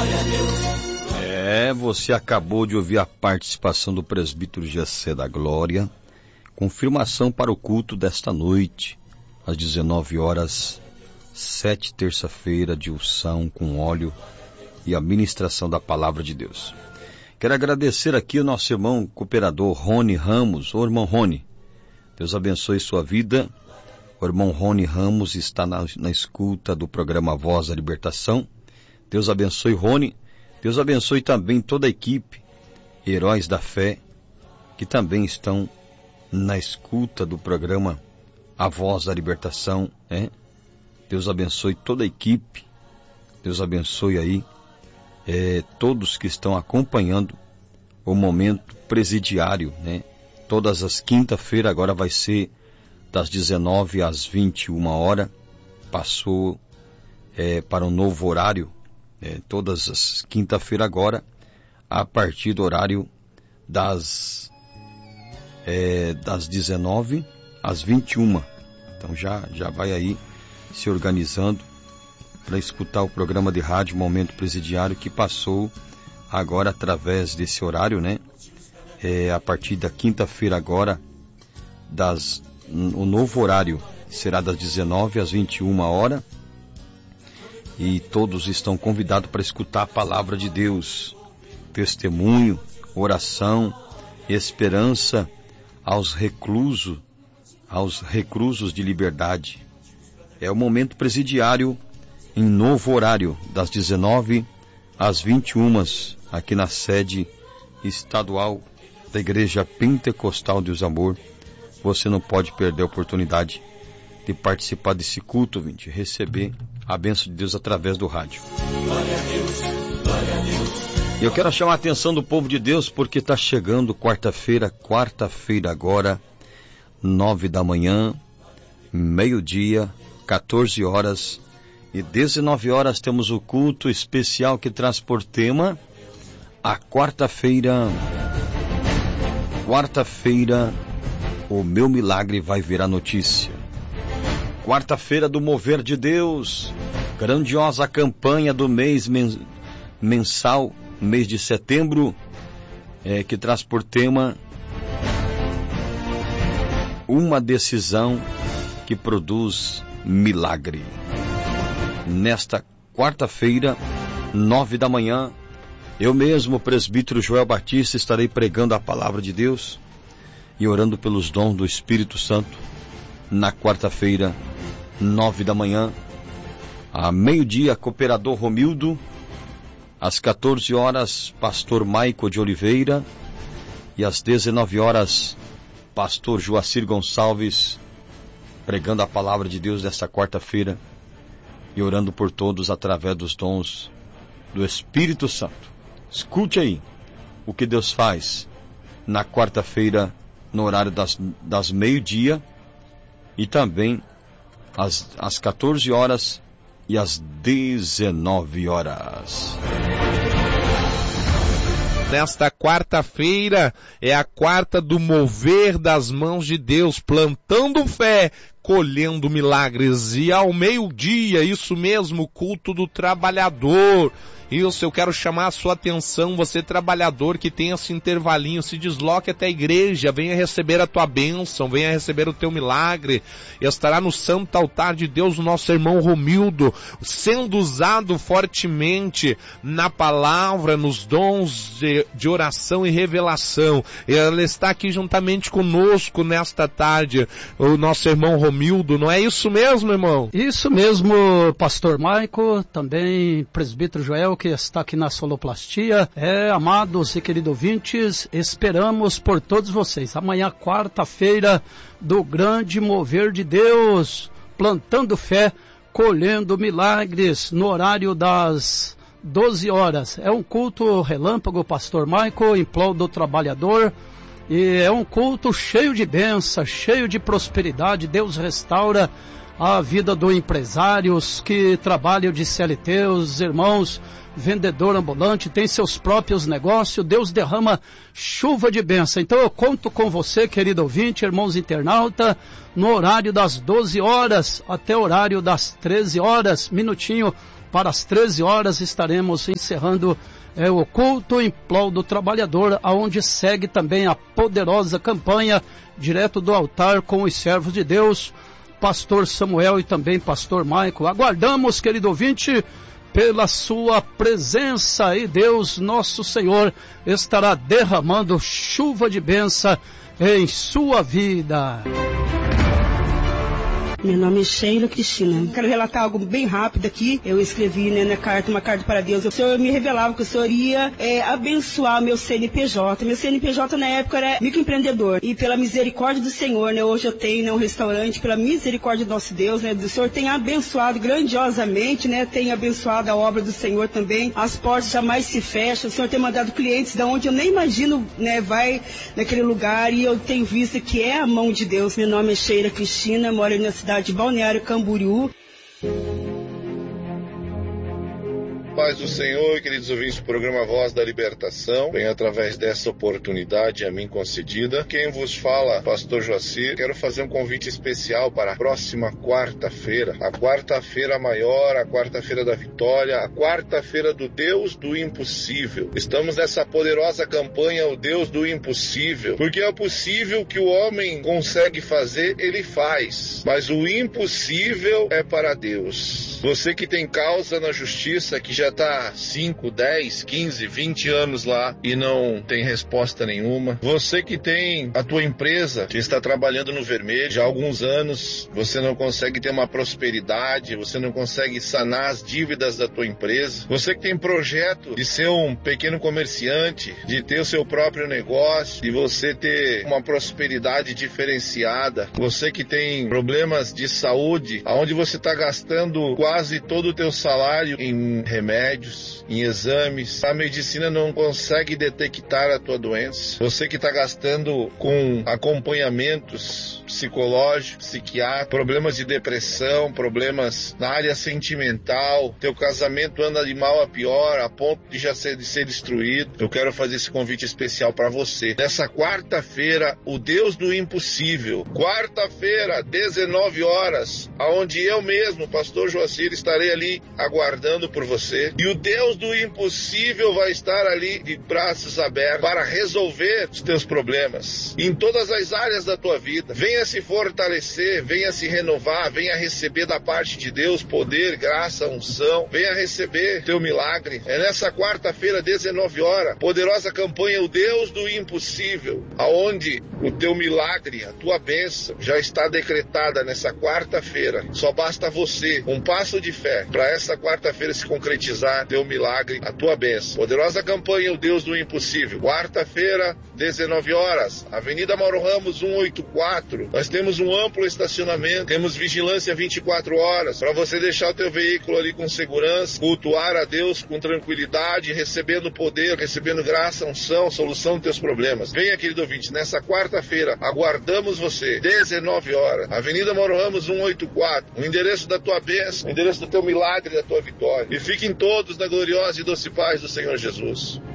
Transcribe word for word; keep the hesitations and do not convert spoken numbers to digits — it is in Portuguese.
É, você acabou de ouvir a participação do presbítero Gessé da Glória. Confirmação para o culto desta noite, às dezenove horas, sete, terça-feira, de unção com óleo e a ministração da palavra de Deus. Quero agradecer aqui o nosso irmão cooperador Rony Ramos. Ô irmão Rony, Deus abençoe sua vida. O irmão Rony Ramos está na, na escuta do programa Voz da Libertação. Deus abençoe Rony. Deus abençoe também toda a equipe, Heróis da Fé, que também estão na escuta do programa A Voz da Libertação. É? Deus abençoe toda a equipe. Deus abençoe aí é, todos que estão acompanhando o momento presidiário, né? Todas as quinta-feiras, agora vai ser das dezenove às vinte e uma horas, passou é, para um novo horário, é, todas as quinta-feiras agora, a partir do horário das, é, das dezenove às vinte e uma. Então já, já vai aí se organizando para escutar o programa de rádio Momento Presidiário, que passou agora através desse horário, né? É, a partir da quinta-feira agora, das, o novo horário será das dezenove às vinte e uma horas, e todos estão convidados para escutar a palavra de Deus, testemunho, oração, esperança aos reclusos, aos reclusos de liberdade. É o momento presidiário em novo horário, das dezenove às vinte e uma, aqui na sede estadual da Igreja Pentecostal Deus Amor. Você não pode perder a oportunidade de participar desse culto, vinte, receber a bênção de Deus através do rádio. Glória a Deus, glória a Deus. E eu quero chamar a atenção do povo de Deus, porque está chegando quarta-feira, quarta-feira agora, nove da manhã, meio-dia, quatorze horas e dezenove horas, temos o culto especial que traz por tema a quarta-feira. Quarta-feira, o meu milagre vai virar notícia. Quarta-feira do mover de Deus, grandiosa campanha do mês mensal, mês de setembro, é, que traz por tema uma decisão que produz milagre. Nesta quarta-feira, nove da manhã, eu mesmo, presbítero Joel Batista, estarei pregando a palavra de Deus e orando pelos dons do Espírito Santo. Na quarta-feira, nove da manhã, a meio-dia, cooperador Romildo, às quatorze horas, pastor Maico de Oliveira, e às dezenove horas, pastor Joacir Gonçalves, pregando a palavra de Deus desta quarta-feira e orando por todos através dos dons do Espírito Santo. Escute aí o que Deus faz na quarta-feira, no horário das, das meio-dia, e também às, às quatorze horas e às dezenove horas. Nesta quarta-feira é a quarta do mover das mãos de Deus, plantando fé, colhendo milagres. E ao meio-dia, isso mesmo, culto do trabalhador. Isso, eu quero chamar a sua atenção, você trabalhador que tem esse intervalinho, se desloque até a igreja, venha receber a tua bênção, venha receber o teu milagre. Estará no santo altar de Deus o nosso irmão Romildo, sendo usado fortemente na palavra, nos dons de, de oração e revelação. Ele está aqui juntamente conosco nesta tarde, o nosso irmão Romildo, não é isso mesmo, irmão? Isso mesmo, pastor Maico, também presbítero Joel, que está aqui na Soloplastia. É, amados e queridos ouvintes, esperamos por todos vocês. Amanhã, quarta-feira, do grande mover de Deus, plantando fé, colhendo milagres, no horário das doze horas. É um culto relâmpago, pastor Maico, em prol do trabalhador. E é um culto cheio de bênção, cheio de prosperidade. Deus restaura a vida do empresário, os que trabalham de C L T, os irmãos vendedor ambulante, tem seus próprios negócios. Deus derrama chuva de bênção. Então eu conto com você, querido ouvinte, irmãos internauta, no horário das doze horas até o horário das treze horas, minutinho para as treze horas estaremos encerrando é, o culto em prol do trabalhador, aonde segue também a poderosa campanha direto do altar com os servos de Deus, pastor Samuel e também pastor Michael. Aguardamos, querido ouvinte, pela sua presença, e Deus nosso Senhor estará derramando chuva de bênção em sua vida. Meu nome é Sheila Cristina. Quero relatar algo bem rápido aqui. Eu escrevi, né, na carta, uma carta para Deus. O Senhor me revelava que o Senhor ia é, abençoar meu C N P J. Meu C N P J na época era microempreendedor. E pela misericórdia do Senhor, né, hoje eu tenho, né, um restaurante, pela misericórdia do nosso Deus, né, do Senhor tem abençoado grandiosamente, né, tem abençoado a obra do Senhor também. As portas jamais se fecham. O Senhor tem mandado clientes da onde eu nem imagino, né, vai naquele lugar, e eu tenho visto que é a mão de Deus. Meu nome é Sheila Cristina, moro na cidade de Balneário Camboriú. Paz do Senhor, queridos ouvintes do programa Voz da Libertação, vem através dessa oportunidade a mim concedida. Quem vos fala, pastor Joacir, quero fazer um convite especial para a próxima quarta-feira, a quarta-feira maior, a quarta-feira da vitória, a quarta-feira do Deus do impossível. Estamos nessa poderosa campanha, o Deus do impossível, porque é possível que o homem consegue fazer, ele faz, mas o impossível é para Deus. Você que tem causa na justiça, que já está cinco, dez, quinze, vinte anos lá e não tem resposta nenhuma. Você que tem a tua empresa, que está trabalhando no vermelho já há alguns anos, você não consegue ter uma prosperidade, você não consegue sanar as dívidas da tua empresa. Você que tem projeto de ser um pequeno comerciante, de ter o seu próprio negócio, de você ter uma prosperidade diferenciada. Você que tem problemas de saúde, onde você está gastando quase todo o teu salário em remédios, em exames. A medicina não consegue detectar a tua doença. Você que está gastando com acompanhamentos psicológicos, psiquiátricos, problemas de depressão, problemas na área sentimental, teu casamento anda de mal a pior, a ponto de já ser, de ser destruído. Eu quero fazer esse convite especial para você. Nessa quarta-feira, o Deus do impossível. Quarta-feira, dezenove horas, aonde eu mesmo, pastor Joacir, estarei ali aguardando por você. E o Deus do impossível vai estar ali de braços abertos para resolver os teus problemas em todas as áreas da tua vida. Venha se fortalecer, venha se renovar, venha receber da parte de Deus poder, graça, unção. Venha receber teu milagre. É nessa quarta-feira, dezenove horas, poderosa campanha, o Deus do impossível, aonde o teu milagre, a tua bênção já está decretada nessa quarta-feira. Só basta você, um passo de fé, para essa quarta-feira se concretizar teu milagre, a tua bênção. Poderosa campanha, o Deus do impossível. Quarta-feira, dezenove horas, Avenida Mauro Ramos, cento e oitenta e quatro. Nós temos um amplo estacionamento, temos vigilância vinte e quatro horas, para você deixar o teu veículo ali com segurança, cultuar a Deus com tranquilidade, recebendo poder, recebendo graça, unção, solução dos teus problemas. Venha, querido ouvinte, nessa quarta-feira, aguardamos você, dezenove horas, Avenida Mauro Ramos, cento e oitenta e quatro, o endereço da tua bênção, o endereço do teu milagre, da tua vitória. E fiquem todos na gloriosa e doce paz do Senhor Jesus.